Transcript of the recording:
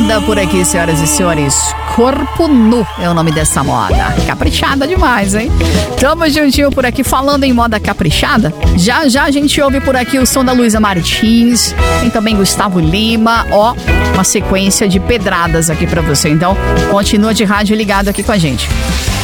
moda por aqui, senhoras e senhores. Corpo nu é o nome dessa moda. Caprichada demais, hein? Tamo juntinho por aqui, falando em moda caprichada. Já a gente ouve por aqui o som da Luísa Martins. Tem também Gustavo Lima. Ó, uma sequência de pedradas aqui pra você. Então, continua de rádio ligado aqui com a gente.